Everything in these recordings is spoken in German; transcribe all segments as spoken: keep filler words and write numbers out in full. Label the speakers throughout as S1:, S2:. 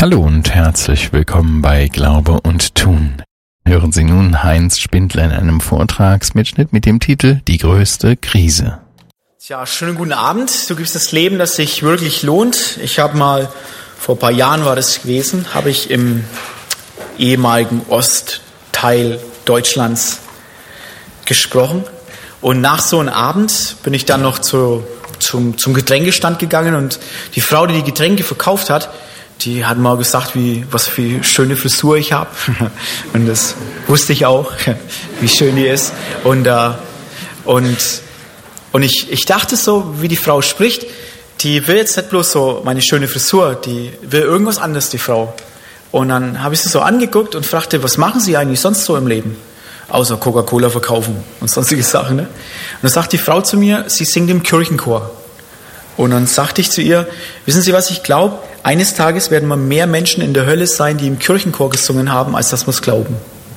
S1: Hallo und herzlich willkommen bei Glaube und Tun. Hören Sie nun Heinz Spindler in einem Vortragsmitschnitt mit dem Titel Die größte Krise.
S2: Tja, schönen guten Abend. Du gibst das Leben, das sich wirklich lohnt. Ich habe mal, vor ein paar Jahren war das gewesen, habe ich im ehemaligen Ostteil Deutschlands gesprochen. Und nach so einem Abend bin ich dann noch zu, zum, zum Getränkestand gegangen und die Frau, die die Getränke verkauft hat, die hat mal gesagt, wie, was für eine schöne Frisur ich habe. Und das wusste ich auch, wie schön die ist. Und, äh, und, und ich, ich dachte so, wie die Frau spricht, die will jetzt nicht bloß so meine schöne Frisur, die will irgendwas anderes, die Frau. Und dann habe ich sie so angeguckt und fragte, was machen Sie eigentlich sonst so im Leben? Außer Coca-Cola verkaufen und sonstige Sachen. Ne? Und dann sagt die Frau zu mir, sie singt im Kirchenchor. Und dann sagte ich zu ihr, wissen Sie, was ich glaube? Eines Tages werden mal mehr Menschen in der Hölle sein, die im Kirchenchor gesungen haben, als dass wir es glauben.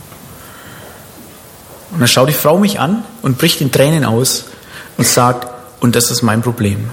S2: Und dann schaut die Frau mich an und bricht in Tränen aus und sagt, und das ist mein Problem.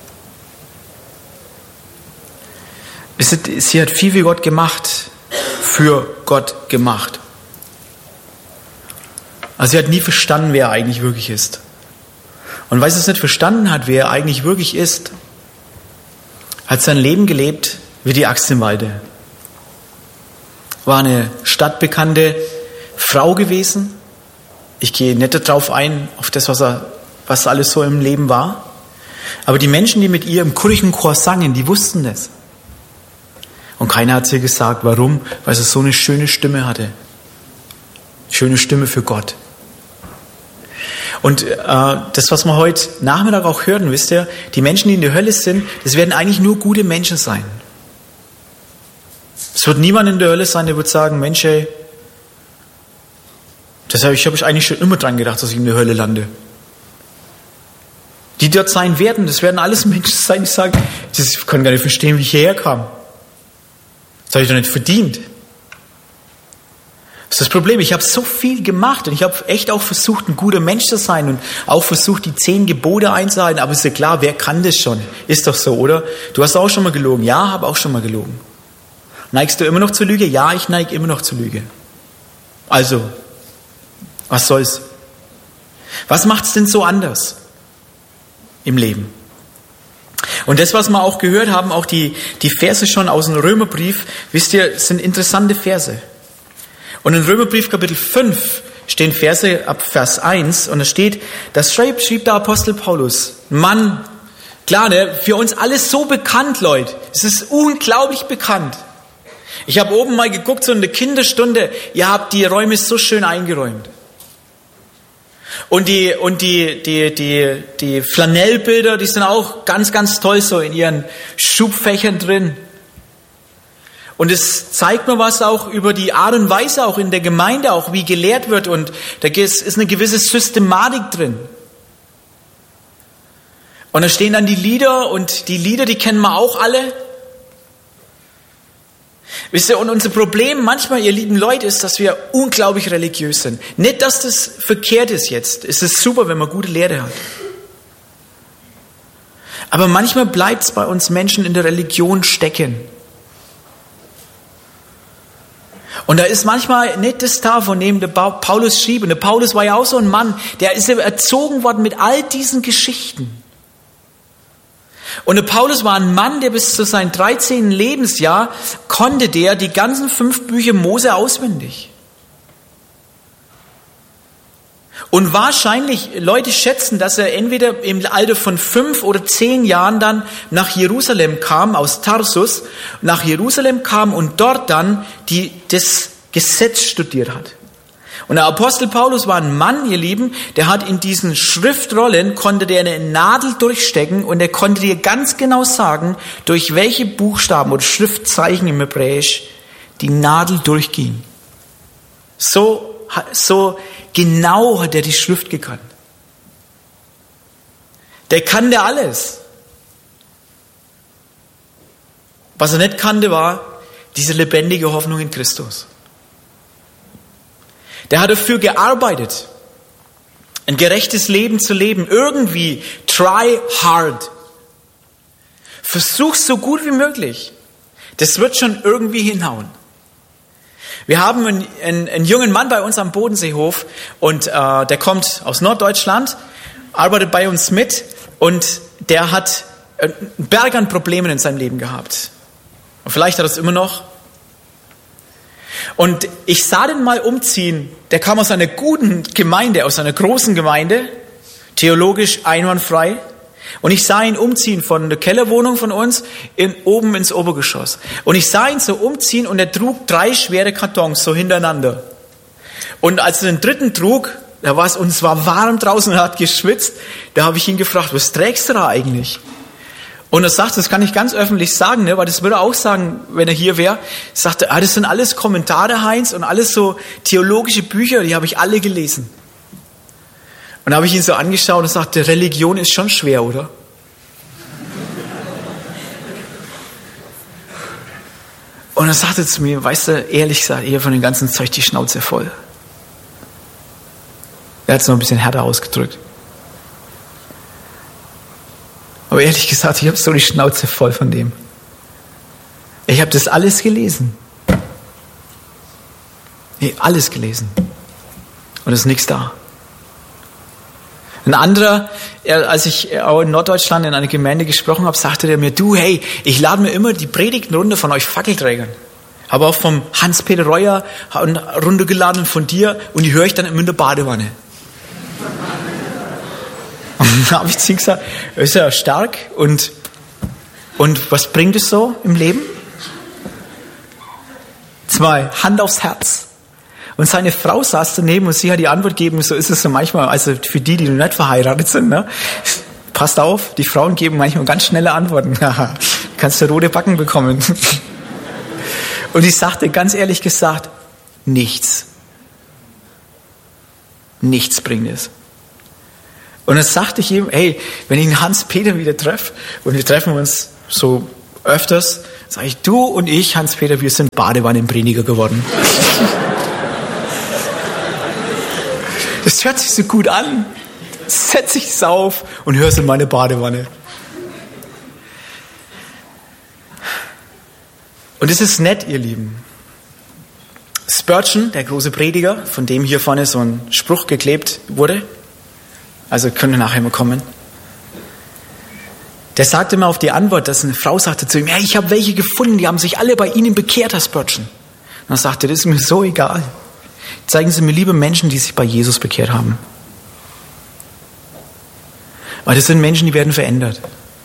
S2: Sie hat viel wie Gott gemacht, für Gott gemacht. Also sie hat nie verstanden, wer er eigentlich wirklich ist. Und weil sie es nicht verstanden hat, wer er eigentlich wirklich ist, hat sein Leben gelebt wie die Axt im Walde. War eine stadtbekannte Frau gewesen. Ich gehe nicht darauf ein, auf das, was, er, was alles so im Leben war. Aber die Menschen, die mit ihr im Kirchenchor sangen, die wussten das. Und keiner hat sie gesagt, warum? Weil sie so eine schöne Stimme hatte. Schöne Stimme für Gott. Und äh, das, was wir heute Nachmittag auch hören, wisst ihr, die Menschen, die in der Hölle sind, das werden eigentlich nur gute Menschen sein. Es wird niemand in der Hölle sein, der wird sagen, Mensch, ey, das habe ich, hab ich eigentlich schon immer dran gedacht, dass ich in der Hölle lande. Die dort sein werden, das werden alles Menschen sein, die sagen, ich kann gar nicht verstehen, wie ich hierher kam. Das habe ich doch nicht verdient. Das ist das Problem, ich habe so viel gemacht und ich habe echt auch versucht, ein guter Mensch zu sein und auch versucht, die zehn Gebote einzuhalten. Aber ist ja klar, wer kann das schon? Ist doch so, oder? Du hast auch schon mal gelogen. Ja, habe auch schon mal gelogen. Neigst du immer noch zur Lüge? Ja, ich neige immer noch zur Lüge. Also, was soll's? Was macht's denn so anders im Leben? Und das, was wir auch gehört haben, auch die, die Verse schon aus dem Römerbrief, wisst ihr, sind interessante Verse. Und in Römerbrief Kapitel fünf stehen Verse ab Vers eins und da steht, das schrieb, schrieb der Apostel Paulus, Mann, klar, ne, für uns alles so bekannt, Leute, es ist unglaublich bekannt. Ich habe oben mal geguckt, so in der Kinderstunde, ihr habt die Räume so schön eingeräumt. Und die, und die, die, die, die Flanellbilder, die sind auch ganz, ganz toll so in ihren Schubfächern drin. Und es zeigt mir was auch über die Art und Weise auch in der Gemeinde, auch wie gelehrt wird. Und da ist eine gewisse Systematik drin. Und da stehen dann die Lieder und die Lieder, die kennen wir auch alle. Wisst ihr, und unser Problem manchmal, ihr lieben Leute, ist, dass wir unglaublich religiös sind. Nicht, dass das verkehrt ist jetzt. Es ist super, wenn man gute Lehre hat. Aber manchmal bleibt es bei uns Menschen in der Religion stecken. Und da ist manchmal nicht das da, von dem der Paulus schrieb. Und der Paulus war ja auch so ein Mann, der ist erzogen worden mit all diesen Geschichten. Und der Paulus war ein Mann, der bis zu seinem dreizehnten Lebensjahr konnte der die ganzen fünf Bücher Mose auswendig. Und wahrscheinlich, Leute schätzen, dass er entweder im Alter von fünf oder zehn Jahren dann nach Jerusalem kam, aus Tarsus, nach Jerusalem kam und dort dann die, das Gesetz studiert hat. Und der Apostel Paulus war ein Mann, ihr Lieben, der hat in diesen Schriftrollen, konnte der eine Nadel durchstecken und er konnte dir ganz genau sagen, durch welche Buchstaben oder Schriftzeichen im Hebräisch die Nadel durchging. So, so genau hat er die Schrift gekannt. Der kannte alles. Was er nicht kannte, war diese lebendige Hoffnung in Christus. Der hat dafür gearbeitet, ein gerechtes Leben zu leben. Irgendwie, try hard. Versuch so gut wie möglich. Das wird schon irgendwie hinhauen. Wir haben einen, einen, einen jungen Mann bei uns am Bodenseehof und äh, der kommt aus Norddeutschland, arbeitet bei uns mit und der hat einen Berg an Problemen in seinem Leben gehabt. Und vielleicht hat er es immer noch. Und ich sah den mal umziehen. Der kam aus einer guten Gemeinde, aus einer großen Gemeinde, theologisch einwandfrei. Und ich sah ihn umziehen von der Kellerwohnung von uns in, oben ins Obergeschoss. Und ich sah ihn so umziehen und er trug drei schwere Kartons so hintereinander. Und als er den dritten trug, da war es, und es war warm draußen und er hat geschwitzt, da habe ich ihn gefragt, was trägst du da eigentlich? Und er sagt, das kann ich ganz öffentlich sagen, ne, weil das würde er auch sagen, wenn er hier wäre. Er sagte, ah, das sind alles Kommentare, Heinz, und alles so theologische Bücher, die habe ich alle gelesen. Und da habe ich ihn so angeschaut und sagte, Religion ist schon schwer, oder? Und er sagte zu mir, weißt du, ehrlich gesagt, eher von dem ganzen Zeug die Schnauze voll. Er hat es noch ein bisschen härter ausgedrückt. Aber ehrlich gesagt, ich habe so die Schnauze voll von dem. Ich habe das alles gelesen. Ich habe alles gelesen. Und es ist nichts da. Ein anderer, als ich auch in Norddeutschland in einer Gemeinde gesprochen habe, sagte der mir, du, hey, ich lade mir immer die Predigten runter von euch Fackelträgern. Habe auch vom Hans-Peter Reuer runtergeladen von dir und die höre ich dann immer in der Badewanne. Und da habe ich zu ihm gesagt, ist ja stark und, und was bringt es so im Leben? Zwei, Hand aufs Herz. Und seine Frau saß daneben und sie hat die Antwort gegeben, so ist es so manchmal, also für die, die noch nicht verheiratet sind, ne? Passt auf, die Frauen geben manchmal ganz schnelle Antworten. Kannst du rote Backen bekommen. Und ich sagte, ganz ehrlich gesagt, nichts. Nichts bringt es. Und dann sagte ich ihm, hey, wenn ich den Hans-Peter wieder treffe, und wir treffen uns so öfters, sage ich, du und ich, Hans-Peter, wir sind Badewannenprediger geworden. Das hört sich so gut an. Setz ich es auf und hör's in meine Badewanne. Und es ist nett, ihr Lieben. Spurgeon, der große Prediger, von dem hier vorne so ein Spruch geklebt wurde, also können wir nachher mal kommen, der sagte immer auf die Antwort, dass eine Frau sagte zu ihm, hey, ich habe welche gefunden, die haben sich alle bei Ihnen bekehrt, Herr Spurgeon. Und dann sagte er, das ist mir so egal. Zeigen Sie mir lieber Menschen, die sich bei Jesus bekehrt haben. Weil das sind Menschen, die werden verändert.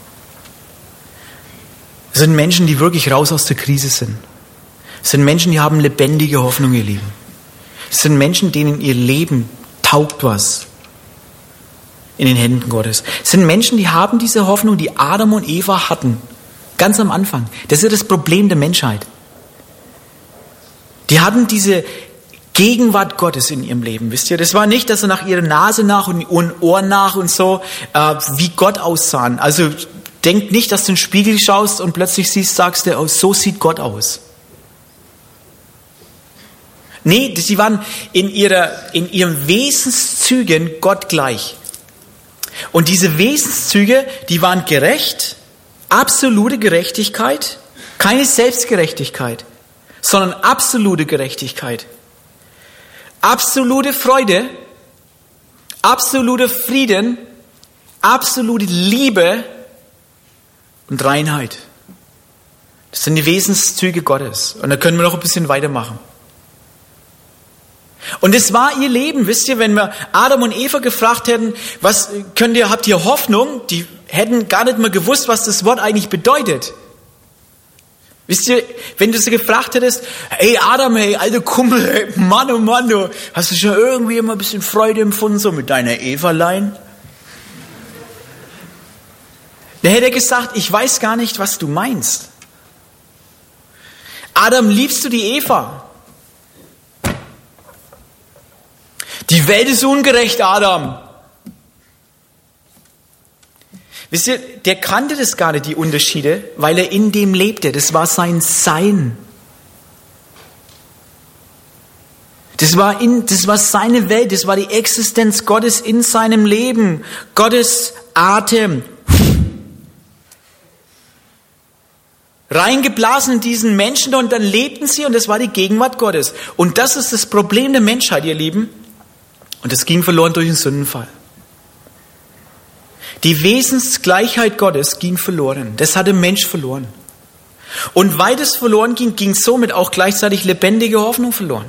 S2: Das sind Menschen, die wirklich raus aus der Krise sind. Das sind Menschen, die haben lebendige Hoffnung, ihr Lieben. Das sind Menschen, denen ihr Leben taugt was in den Händen Gottes. Das sind Menschen, die haben diese Hoffnung, die Adam und Eva hatten. Ganz am Anfang. Das ist ja das Problem der Menschheit. Die hatten diese Gegenwart Gottes in ihrem Leben, wisst ihr? Das war nicht, dass sie nach ihrer Nase nach und ihren Ohren nach und so, äh, wie Gott aussahen. Also denk nicht, dass du in den Spiegel schaust und plötzlich siehst, sagst du, oh, so sieht Gott aus. Nee, sie waren in ihrer, in ihren Wesenszügen Gott gleich. Und diese Wesenszüge, die waren gerecht, absolute Gerechtigkeit, keine Selbstgerechtigkeit, sondern absolute Gerechtigkeit. Absolute Freude, absoluter Frieden, absolute Liebe und Reinheit. Das sind die Wesenszüge Gottes. Und da können wir noch ein bisschen weitermachen. Und es war ihr Leben, wisst ihr, wenn wir Adam und Eva gefragt hätten, was könnt ihr, habt ihr Hoffnung? Die hätten gar nicht mal gewusst, was das Wort eigentlich bedeutet. Wisst ihr, wenn du sie gefragt hättest, hey Adam, hey alter Kumpel, hey, Mann oh Mann, du, hast du schon irgendwie immer ein bisschen Freude empfunden, so mit deiner Evalein? Dann hätte er gesagt, ich weiß gar nicht, was du meinst. Adam, liebst du die Eva? Die Welt ist ungerecht, Adam. Wisst ihr, der kannte das gar nicht, die Unterschiede, weil er in dem lebte. Das war sein Sein. Das war, in, das war seine Welt, das war die Existenz Gottes in seinem Leben. Gottes Atem. reingeblasen in diesen Menschen und dann lebten sie und das war die Gegenwart Gottes. Und das ist das Problem der Menschheit, ihr Lieben. Und das ging verloren durch den Sündenfall. Die Wesensgleichheit Gottes ging verloren. Das hat der Mensch verloren. Und weil das verloren ging, ging somit auch gleichzeitig lebendige Hoffnung verloren.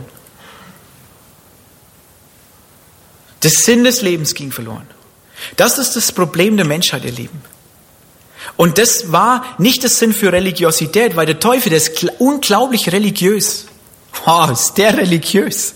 S2: Der Sinn des Lebens ging verloren. Das ist das Problem der Menschheit, ihr Lieben. Und das war nicht der Sinn für Religiosität, weil der Teufel, der ist unglaublich religiös. Oh, ist der religiös.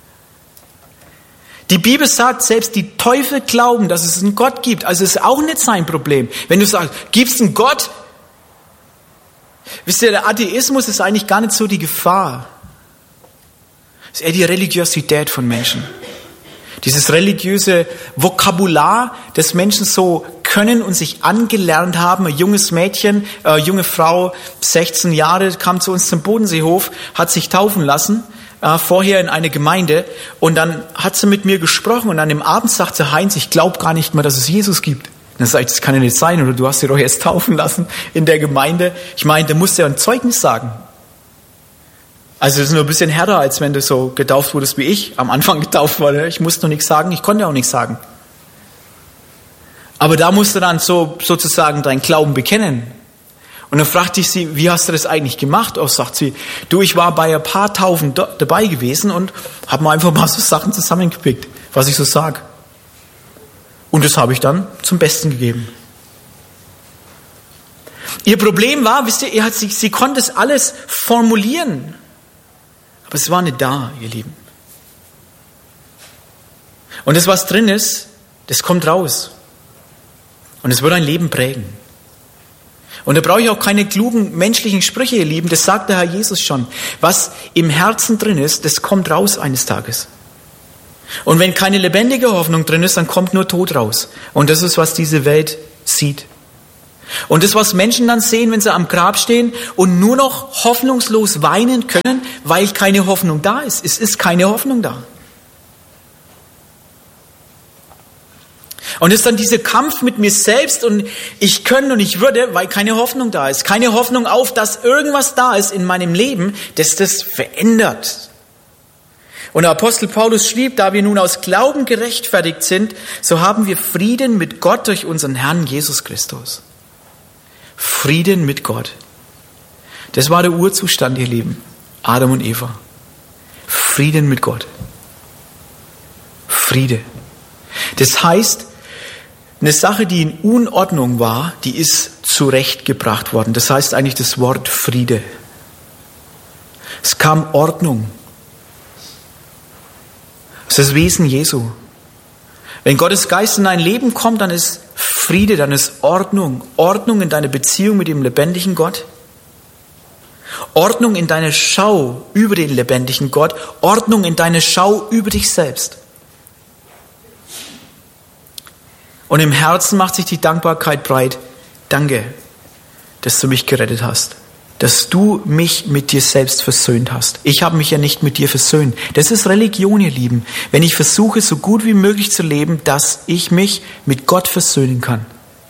S2: Die Bibel sagt, selbst die Teufel glauben, dass es einen Gott gibt. Also ist auch nicht sein Problem. Wenn du sagst, gibt es einen Gott? Wisst ihr, der Atheismus ist eigentlich gar nicht so die Gefahr. Es ist eher die Religiosität von Menschen. Dieses religiöse Vokabular, das Menschen so können und sich angelernt haben. Ein junges Mädchen, eine junge Frau, sechzehn Jahre, kam zu uns zum Bodenseehof, hat sich taufen lassen, äh, vorher in eine Gemeinde. Und dann hat sie mit mir gesprochen und an dem Abend sagt sie, Heinz, ich glaube gar nicht mehr, dass es Jesus gibt. Und dann sage ich, das kann ja nicht sein, oder du hast dich doch erst taufen lassen in der Gemeinde. Ich meine, du musst ja ein Zeugnis sagen. Also das ist nur ein bisschen härter, als wenn du so getauft wurdest wie ich, am Anfang getauft wurde. Ich musste noch nichts sagen, ich konnte auch nichts sagen. Aber da musst du dann so sozusagen deinen Glauben bekennen. Und dann fragte ich sie, wie hast du das eigentlich gemacht? Oh, sagt sie, du, ich war bei ein paar Taufen do- dabei gewesen und habe mir einfach mal so Sachen zusammengepickt, was ich so sag. Und das habe ich dann zum Besten gegeben. Ihr Problem war, wisst ihr, sie, sie konnte es alles formulieren. Aber es war nicht da, ihr Lieben. Und das, was drin ist, das kommt raus. Und es wird ein Leben prägen. Und da brauche ich auch keine klugen menschlichen Sprüche, ihr Lieben. Das sagt der Herr Jesus schon. Was im Herzen drin ist, das kommt raus eines Tages. Und wenn keine lebendige Hoffnung drin ist, dann kommt nur Tod raus. Und das ist, was diese Welt sieht. Und das, was Menschen dann sehen, wenn sie am Grab stehen und nur noch hoffnungslos weinen können, weil keine Hoffnung da ist. Es ist keine Hoffnung da. Und es ist dann dieser Kampf mit mir selbst und ich könnte und ich würde, weil keine Hoffnung da ist. Keine Hoffnung auf, dass irgendwas da ist in meinem Leben, das das verändert. Und der Apostel Paulus schrieb, da wir nun aus Glauben gerechtfertigt sind, so haben wir Frieden mit Gott durch unseren Herrn Jesus Christus. Frieden mit Gott. Das war der Urzustand, ihr Lieben. Adam und Eva. Frieden mit Gott. Friede. Das heißt, eine Sache, die in Unordnung war, die ist zurechtgebracht worden. Das heißt eigentlich das Wort Friede. Es kam Ordnung. Das ist das Wesen Jesu. Wenn Gottes Geist in dein Leben kommt, dann ist Friede, dann ist Ordnung. Ordnung in deiner Beziehung mit dem lebendigen Gott. Ordnung in deiner Schau über den lebendigen Gott. Ordnung in deiner Schau über dich selbst. Und im Herzen macht sich die Dankbarkeit breit. Danke, dass du mich gerettet hast. Dass du mich mit dir selbst versöhnt hast. Ich habe mich ja nicht mit dir versöhnt. Das ist Religion, ihr Lieben. Wenn ich versuche, so gut wie möglich zu leben, dass ich mich mit Gott versöhnen kann.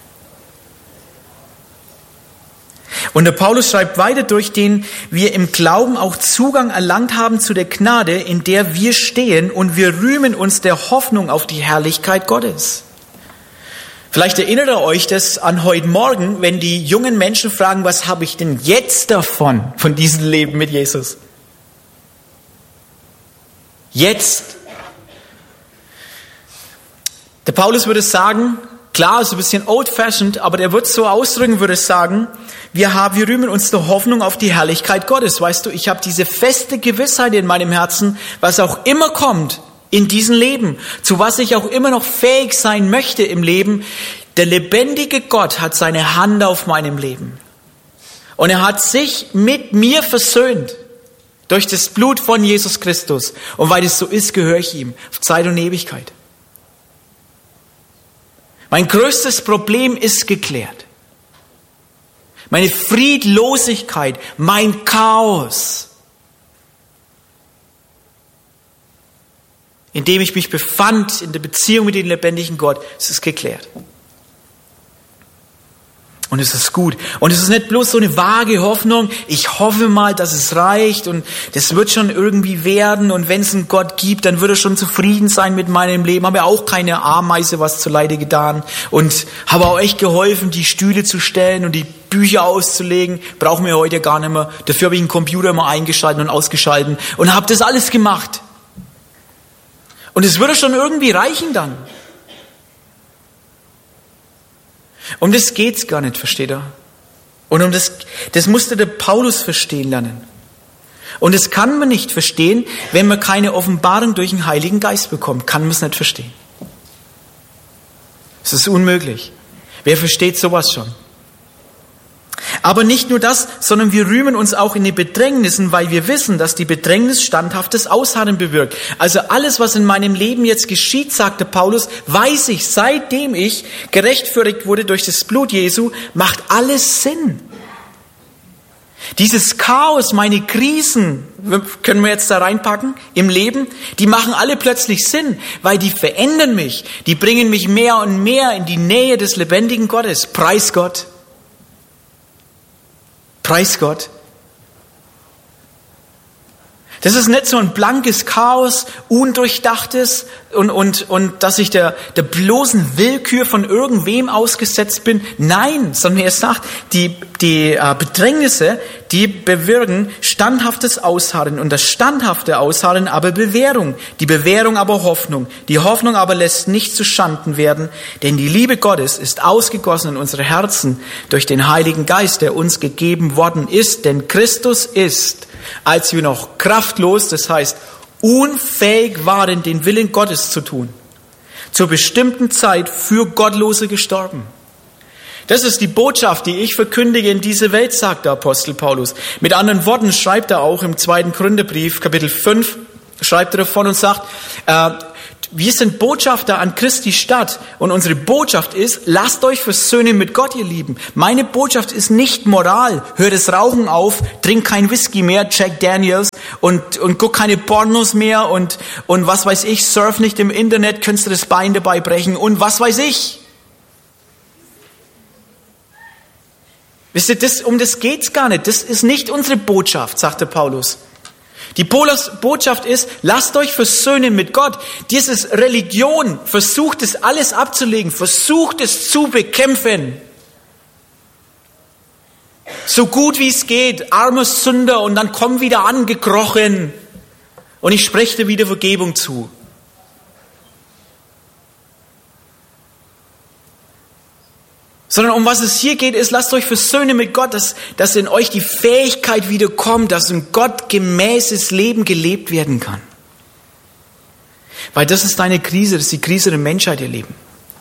S2: Und der Paulus schreibt weiter, durch den wir im Glauben auch Zugang erlangt haben zu der Gnade, in der wir stehen, und wir rühmen uns der Hoffnung auf die Herrlichkeit Gottes. Vielleicht erinnert ihr euch das an heute Morgen, wenn die jungen Menschen fragen, was habe ich denn jetzt davon, von diesem Leben mit Jesus? Jetzt. Der Paulus würde sagen, klar, ist ein bisschen old-fashioned, aber der wird es so ausdrücken, würde sagen, wir haben, wir rühmen uns der Hoffnung auf die Herrlichkeit Gottes. Weißt du, ich habe diese feste Gewissheit in meinem Herzen, was auch immer kommt, in diesem Leben, zu was ich auch immer noch fähig sein möchte im Leben, der lebendige Gott hat seine Hand auf meinem Leben. Und er hat sich mit mir versöhnt durch das Blut von Jesus Christus. Und weil es so ist, gehöre ich ihm auf Zeit und Ewigkeit. Mein größtes Problem ist geklärt. Meine Friedlosigkeit, mein Chaos, in dem ich mich befand, in der Beziehung mit dem lebendigen Gott, es ist geklärt. Und es ist gut. Und es ist nicht bloß so eine vage Hoffnung, ich hoffe mal, dass es reicht und das wird schon irgendwie werden und wenn es einen Gott gibt, dann wird er schon zufrieden sein mit meinem Leben. Habe ja auch keine Ameise was zuleide getan und habe auch echt geholfen, die Stühle zu stellen und die Bücher auszulegen. Brauchen wir heute gar nicht mehr. Dafür habe ich einen Computer mal eingeschaltet und ausgeschalten und habe das alles gemacht. Und es würde schon irgendwie reichen dann. Um das geht's gar nicht, versteht ihr? Und um das, das musste der Paulus verstehen lernen. Und das kann man nicht verstehen, wenn man keine Offenbarung durch den Heiligen Geist bekommt. Kann man es nicht verstehen. Es ist unmöglich. Wer versteht sowas schon? Aber nicht nur das, sondern wir rühmen uns auch in den Bedrängnissen, weil wir wissen, dass die Bedrängnis standhaftes Ausharren bewirkt. Also alles, was in meinem Leben jetzt geschieht, sagte Paulus, weiß ich, seitdem ich gerechtfertigt wurde durch das Blut Jesu, macht alles Sinn. Dieses Chaos, meine Krisen, können wir jetzt da reinpacken, im Leben, die machen alle plötzlich Sinn, weil die verändern mich, die bringen mich mehr und mehr in die Nähe des lebendigen Gottes. Preis Gott. Preis Gott. Das ist nicht so ein blankes Chaos, undurchdachtes und, und, und dass ich der, der bloßen Willkür von irgendwem ausgesetzt bin. Nein, sondern er sagt, die, die äh, Bedrängnisse, die bewirken standhaftes Ausharren und das standhafte Ausharren aber Bewährung, die Bewährung aber Hoffnung. Die Hoffnung aber lässt nicht zu Schanden werden, denn die Liebe Gottes ist ausgegossen in unsere Herzen durch den Heiligen Geist, der uns gegeben worden ist. Denn Christus ist, als wir noch kraftlos, das heißt unfähig waren, den Willen Gottes zu tun, zur bestimmten Zeit für Gottlose gestorben. Das ist die Botschaft, die ich verkündige in diese Welt, sagt der Apostel Paulus. Mit anderen Worten schreibt er auch im zweiten Korintherbrief, Kapitel fünf, schreibt er davon und sagt, äh, wir sind Botschafter an Christi Stadt und unsere Botschaft ist, lasst euch versöhnen mit Gott, ihr Lieben. Meine Botschaft ist nicht Moral. Hört das Rauchen auf, trink kein Whisky mehr, Jack Daniels und, und guck keine Pornos mehr und, und was weiß ich, surf nicht im Internet, könntest du das Bein dabei brechen und was weiß ich. Wisst ihr, das, um das geht's gar nicht. Das ist nicht unsere Botschaft, sagte Paulus. Die Botschaft ist, lasst euch versöhnen mit Gott. Dieses Religion, versucht es alles abzulegen, versucht es zu bekämpfen. So gut wie es geht, armer Sünder und dann komm wieder angekrochen und ich spreche dir wieder Vergebung zu. Sondern um was es hier geht, ist, lasst euch versöhnen mit Gott, dass, dass in euch die Fähigkeit wiederkommt, dass ein gottgemäßes Leben gelebt werden kann. Weil das ist deine Krise, das ist die Krise der Menschheit, ihr Lieben.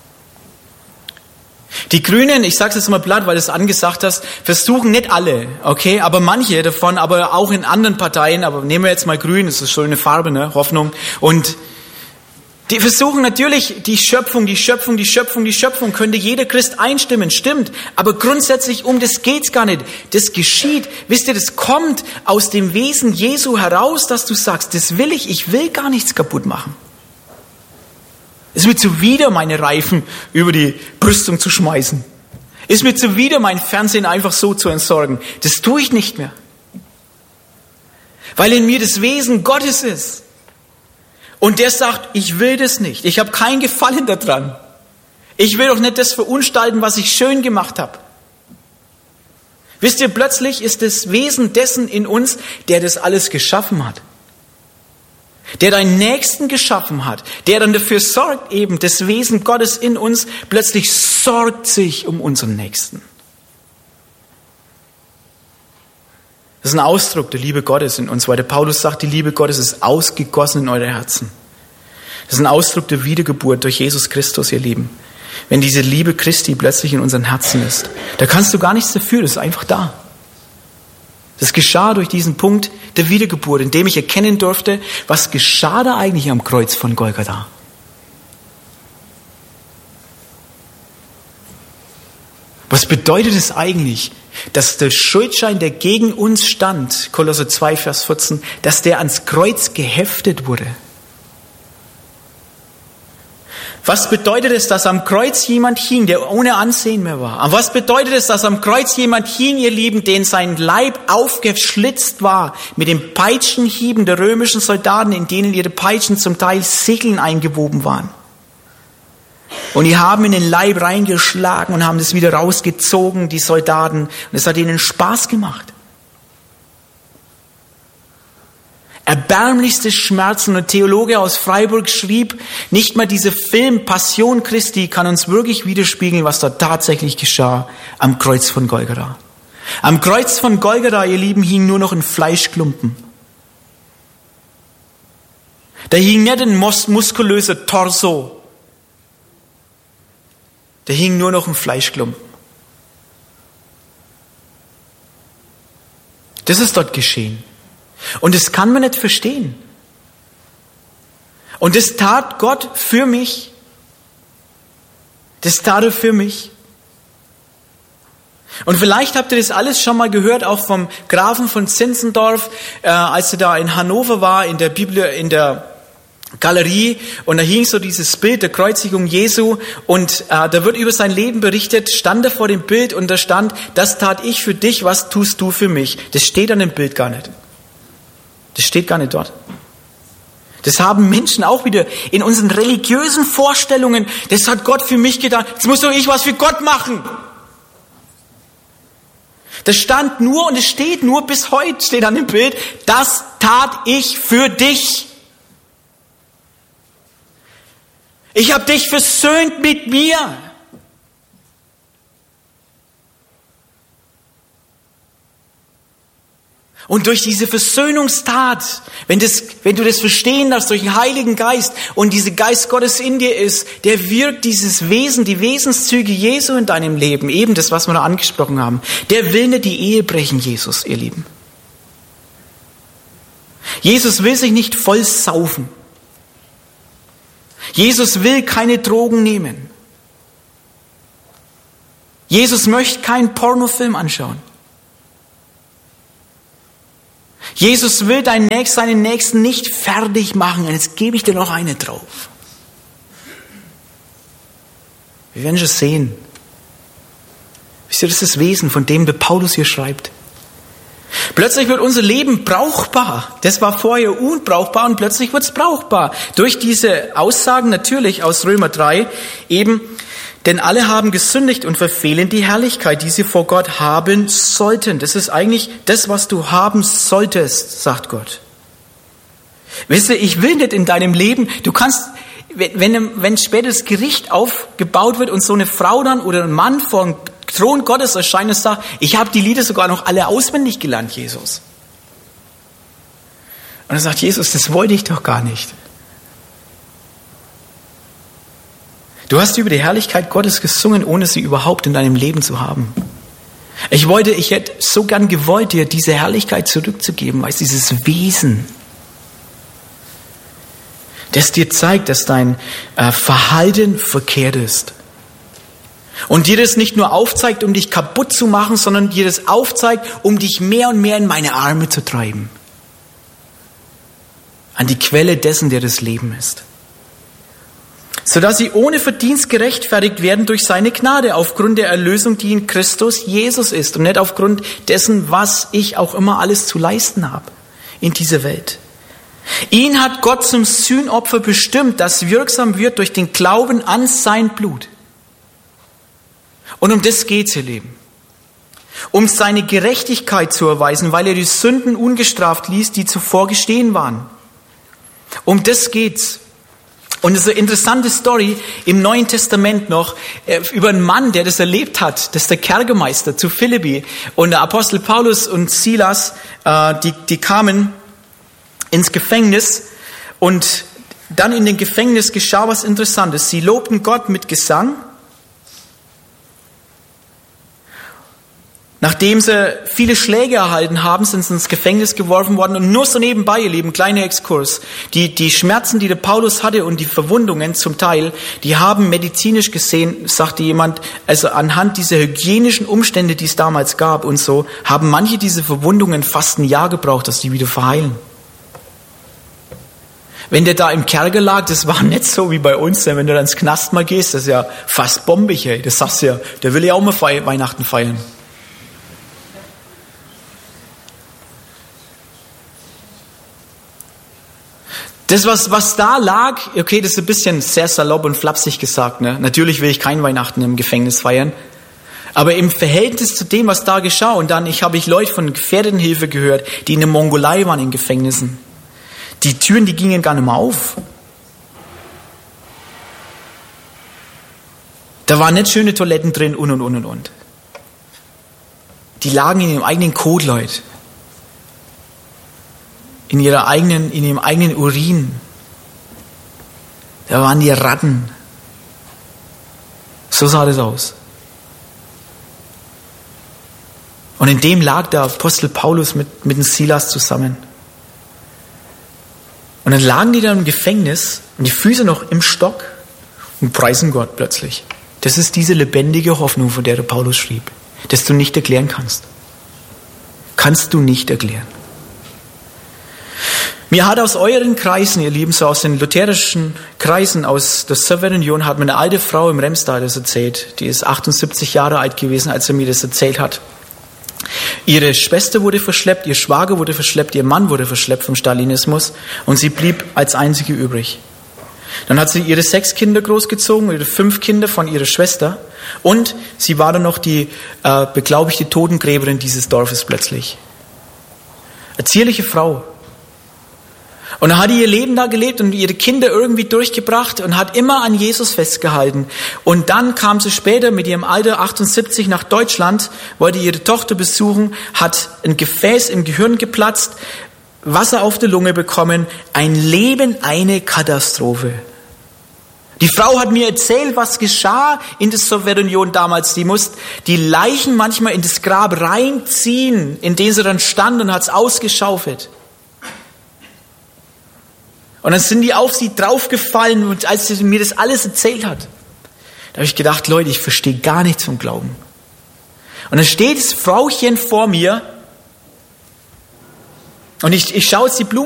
S2: Die Grünen, ich sage es jetzt mal platt, weil du es angesagt hast, versuchen nicht alle, okay, aber manche davon, aber auch in anderen Parteien, aber nehmen wir jetzt mal Grün, das ist so eine Farbe, ne, Hoffnung, und die versuchen natürlich die Schöpfung, die Schöpfung, die Schöpfung, die Schöpfung, könnte jeder Christ einstimmen, stimmt. Aber grundsätzlich um das geht's gar nicht. Das geschieht, wisst ihr, das kommt aus dem Wesen Jesu heraus, dass du sagst, das will ich, ich will gar nichts kaputt machen. Es ist mir zuwider, meine Reifen über die Brüstung zu schmeißen. Es ist mir zuwider, mein Fernsehen einfach so zu entsorgen. Das tue ich nicht mehr. Weil in mir das Wesen Gottes ist. Und der sagt, ich will das nicht. Ich habe kein Gefallen daran. Ich will doch nicht das verunstalten, was ich schön gemacht habe. Wisst ihr, plötzlich ist das Wesen dessen in uns, der das alles geschaffen hat. Der deinen Nächsten geschaffen hat. Der dann dafür sorgt, eben das Wesen Gottes in uns, plötzlich sorgt sich um unseren Nächsten. Das ist ein Ausdruck der Liebe Gottes in uns, weil der Paulus sagt, die Liebe Gottes ist ausgegossen in eure Herzen. Das ist ein Ausdruck der Wiedergeburt durch Jesus Christus, ihr Lieben. Wenn diese Liebe Christi plötzlich in unseren Herzen ist, da kannst du gar nichts dafür, das ist einfach da. Das geschah durch diesen Punkt der Wiedergeburt, in dem ich erkennen durfte, was geschah da eigentlich am Kreuz von Golgatha. Was bedeutet es eigentlich, dass der Schuldschein, der gegen uns stand, Kolosser zwei, Vers vierzehn, dass der ans Kreuz geheftet wurde? Was bedeutet es, dass am Kreuz jemand hing, der ohne Ansehen mehr war? Und was bedeutet es, dass am Kreuz jemand hing, ihr Lieben, den sein Leib aufgeschlitzt war mit den Peitschenhieben der römischen Soldaten, in denen ihre Peitschen zum Teil Segeln eingewoben waren? Und die haben in den Leib reingeschlagen und haben das wieder rausgezogen, die Soldaten. Und es hat ihnen Spaß gemacht. Erbärmlichste Schmerzen. Und ein Theologe aus Freiburg schrieb, nicht mal dieser Film Passion Christi kann uns wirklich widerspiegeln, was da tatsächlich geschah am Kreuz von Golgatha. Am Kreuz von Golgatha, ihr Lieben, hing nur noch ein Fleischklumpen. Da hing nicht ein mus- muskulöser Torso. Da hing nur noch ein Fleischklumpen. Das ist dort geschehen. Und das kann man nicht verstehen. Und das tat Gott für mich. Das tat er für mich. Und vielleicht habt ihr das alles schon mal gehört, auch vom Grafen von Zinzendorf, äh, als er da in Hannover war, in der Bibel, in der Galerie, und da hing so dieses Bild der Kreuzigung Jesu, und äh, da wird über sein Leben berichtet, stand er vor dem Bild und da stand, das tat ich für dich, was tust du für mich? Das steht an dem Bild gar nicht. Das steht gar nicht dort. Das haben Menschen auch wieder in unseren religiösen Vorstellungen, das hat Gott für mich getan, jetzt muss doch ich was für Gott machen. Das stand nur und es steht nur bis heute, steht an dem Bild, das tat ich für dich. Ich habe dich versöhnt mit mir. Und durch diese Versöhnungstat, wenn, das, wenn du das verstehen darfst, durch den Heiligen Geist und dieser Geist Gottes in dir ist, der wirkt dieses Wesen, die Wesenszüge Jesu in deinem Leben, eben das, was wir da angesprochen haben. Der will nicht die Ehe brechen, Jesus, ihr Lieben. Jesus will sich nicht voll saufen. Jesus will keine Drogen nehmen. Jesus möchte keinen Pornofilm anschauen. Jesus will deinen Nächsten, seinen Nächsten nicht fertig machen. Und jetzt gebe ich dir noch eine drauf. Wir werden schon sehen. Wisst ihr, das ist das Wesen, von dem der Paulus hier schreibt. Plötzlich wird unser Leben brauchbar. Das war vorher unbrauchbar und plötzlich wird es brauchbar. Durch diese Aussagen natürlich aus Römer drei eben, denn alle haben gesündigt und verfehlen die Herrlichkeit, die sie vor Gott haben sollten. Das ist eigentlich das, was du haben solltest, sagt Gott. Wisst ihr, ich will nicht in deinem Leben, du kannst, wenn, wenn später das Gericht aufgebaut wird und so eine Frau dann oder ein Mann vor dem Thron Gottes erscheint und sagt, ich habe die Lieder sogar noch alle auswendig gelernt, Jesus. Und er sagt, Jesus, das wollte ich doch gar nicht. Du hast über die Herrlichkeit Gottes gesungen, ohne sie überhaupt in deinem Leben zu haben. Ich wollte, ich hätte so gern gewollt, dir diese Herrlichkeit zurückzugeben, weißt, dieses Wesen, das dir zeigt, dass dein äh, Verhalten verkehrt ist. Und dir das nicht nur aufzeigt, um dich kaputt zu machen, sondern dir das aufzeigt, um dich mehr und mehr in meine Arme zu treiben. An die Quelle dessen, der das Leben ist. Sodass sie ohne Verdienst gerechtfertigt werden durch seine Gnade, aufgrund der Erlösung, die in Christus Jesus ist. Und nicht aufgrund dessen, was ich auch immer alles zu leisten habe in dieser Welt. Ihn hat Gott zum Sühnopfer bestimmt, das wirksam wird durch den Glauben an sein Blut. Und um das geht's, ihr Lieben. Um seine Gerechtigkeit zu erweisen, weil er die Sünden ungestraft ließ, die zuvor geschehen waren. Um das geht's. Und es ist eine interessante Story im Neuen Testament noch äh, über einen Mann, der das erlebt hat. Das ist der Kerkermeister zu Philippi. Und der Apostel Paulus und Silas, äh, die, die kamen ins Gefängnis. Und dann in dem Gefängnis geschah was Interessantes. Sie lobten Gott mit Gesang. Nachdem sie viele Schläge erhalten haben, sind sie ins Gefängnis geworfen worden. Und nur so nebenbei, ihr Lieben, kleiner Exkurs. Die, die Schmerzen, die der Paulus hatte und die Verwundungen zum Teil, die haben medizinisch gesehen, sagte jemand, also anhand dieser hygienischen Umstände, die es damals gab und so, haben manche diese Verwundungen fast ein Jahr gebraucht, dass die wieder verheilen. Wenn der da im Kerker lag, das war nicht so wie bei uns, wenn du dann ins Knast mal gehst, das ist ja fast bombig, ey. Das sagst du ja, der will ja auch mal Feier, Weihnachten feiern. Das, was, was da lag, okay, das ist ein bisschen sehr salopp und flapsig gesagt, ne? Natürlich will ich kein Weihnachten im Gefängnis feiern. Aber im Verhältnis zu dem, was da geschah, und dann ich habe ich Leute von Gefährdenhilfe gehört, die in der Mongolei waren in Gefängnissen. Die Türen, die gingen gar nicht mehr auf. Da waren nicht schöne Toiletten drin und und und und und. Die lagen in ihrem eigenen Kot, Leute. In ihrer eigenen, in ihrem eigenen Urin. Da waren die Ratten. So sah das aus. Und in dem lag der Apostel Paulus mit, mit dem Silas zusammen. Und dann lagen die da im Gefängnis und die Füße noch im Stock und preisen Gott plötzlich. Das ist diese lebendige Hoffnung, von der der Paulus schrieb, dass du nicht erklären kannst. Kannst du nicht erklären. Mir hat aus euren Kreisen, ihr Lieben, so aus den lutherischen Kreisen, aus der Sowjetunion, hat mir eine alte Frau im Remstal das erzählt. Die ist achtundsiebzig Jahre alt gewesen, als er mir das erzählt hat. Ihre Schwester wurde verschleppt, ihr Schwager wurde verschleppt, ihr Mann wurde verschleppt vom Stalinismus und sie blieb als einzige übrig. Dann hat sie ihre sechs Kinder großgezogen, ihre fünf Kinder von ihrer Schwester und sie war dann noch die äh, beglaubigte Totengräberin dieses Dorfes plötzlich. Eine zierliche Frau. Und dann hat die ihr Leben da gelebt und ihre Kinder irgendwie durchgebracht und hat immer an Jesus festgehalten. Und dann kam sie später mit ihrem Alter achtundsiebzig nach Deutschland, wollte ihre Tochter besuchen, hat ein Gefäß im Gehirn geplatzt, Wasser auf der Lunge bekommen, ein Leben, eine Katastrophe. Die Frau hat mir erzählt, was geschah in der Sowjetunion damals. Die musste die Leichen manchmal in das Grab reinziehen, in dem sie dann stand und hat es ausgeschaufelt. Und dann sind die auf sie draufgefallen, und als sie mir das alles erzählt hat, da habe ich gedacht, Leute, ich verstehe gar nichts vom Glauben. Und dann steht das Frauchen vor mir und ich, ich schaue jetzt die Blumen